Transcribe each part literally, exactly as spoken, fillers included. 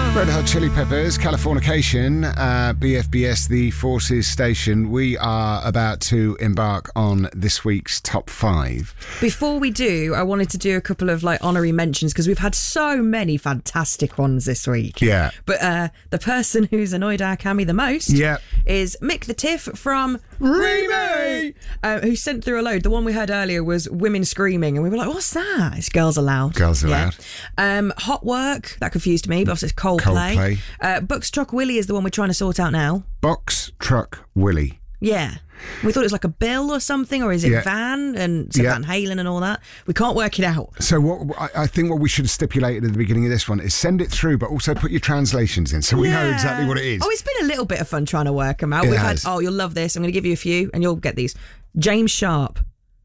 Red Hot Chili Peppers, Californication, uh, B F B S, the Forces Station. We are about to embark on this week's top five. Before we do, I wanted to do a couple of like honorary mentions because we've had so many fantastic ones this week. Yeah. But uh, the person who's annoyed our Cammy the most yeah. is Mick the Tiff from Remy, uh, who sent through a load. The one we heard earlier was women screaming, and we were like, "What's that?" It's Girls Aloud. Girls Aloud. Yeah. Um, Hot Work, that confused me, but obviously it's Coldplay. Coldplay. Uh, Bucks Truck Willie is the one we're trying to sort out now. Box Truck Willie. Yeah. We thought it was like a bill or something, or is it yeah. Van and so yeah. Van Halen and all that? We can't work it out. So what I, I think what we should have stipulated at the beginning of this one is send it through, but also put your translations in so we yeah. know exactly what it is. Oh, it's been a little bit of fun trying to work them out. It We've has. had, oh, you'll love this. I'm going to give you a few and you'll get these. James Sharp.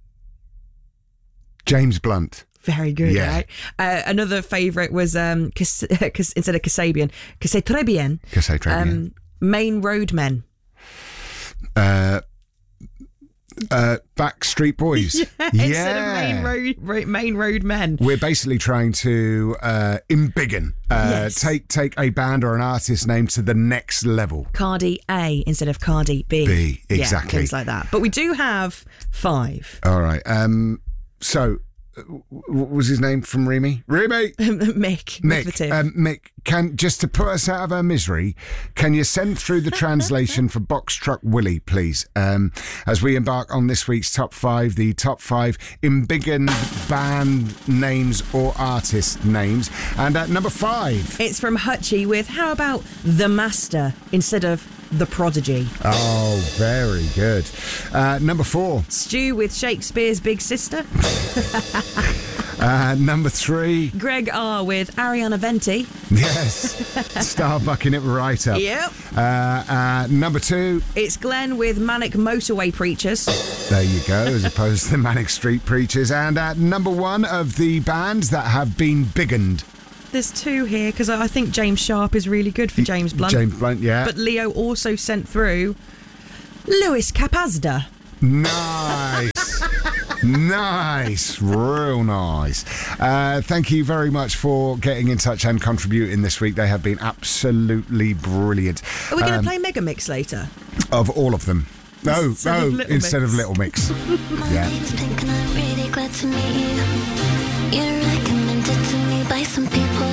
James Blunt. Very good, yeah. right? Uh, another favourite was, um, Cas- Cas- instead of Kasabian, Casse Très Bien. Casse Très Bien. Um, Main Road Men. Uh... Uh, Backstreet Boys. yeah, yeah. Instead of main road, road, main road men. We're basically trying to uh, embiggen, uh, yes. take take a band or an artist name to the next level. Cardi A instead of Cardi B. B, exactly. Yeah, things like that. But we do have five. All right. Um. So, what was his name from Remy? Remy. Mick. Mick. Mick, Um, Mick. Can just to put us out of our misery, can you send through the translation for Box Truck Willie, please? Um, as we embark on this week's top five, the top five embiggened band names or artist names, and at number five, it's from Hutchie with "How about the Master" instead of the Prodigy. Oh, very good. Uh, number four, Stu with Shakespeare's Big Sister. uh, number three, Greg R with Ariana Venti. yes, star bucking it right up. Yep. Uh, uh, number two, It's Glenn with Manic Motorway Preachers. there you go, as opposed to the Manic Street Preachers. And at number one of the bands that have been biggened. There's two here because I think James Sharp is really good for James Blunt. James Blunt, yeah. But Leo also sent through Lewis Capaldi. Nice. Nice. Real nice. Uh, thank you very much for getting in touch and contributing this week. They have been absolutely brilliant. Are we going to Um, play Mega Mix later? Of all of them. No, Instead no, of Little instead Mix. of Little Mix. My Yeah. name's Pink and I'm really glad to meet you. You're recommended to me by some people